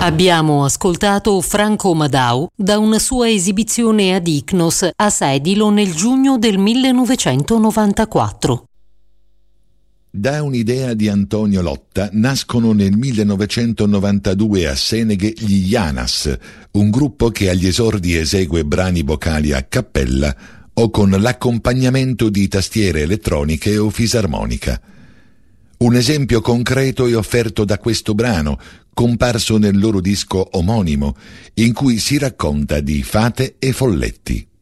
Abbiamo ascoltato Franco Madau da una sua esibizione ad Ichnos a Sedilo nel giugno del 1994. Da un'idea di Antonio Lotta nascono nel 1992 a Seneghe gli Janas, un gruppo che agli esordi esegue brani vocali a cappella o con l'accompagnamento di tastiere elettroniche o fisarmonica. Un esempio concreto è offerto da questo brano, comparso nel loro disco omonimo, in cui si racconta di fate e folletti.